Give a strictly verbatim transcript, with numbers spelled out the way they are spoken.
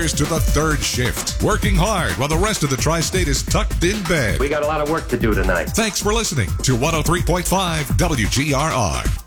Cheers to the third shift. Working hard while the rest of the tri-state is tucked in bed. We got a lot of work to do tonight. Thanks for listening to one oh three point five W G R R.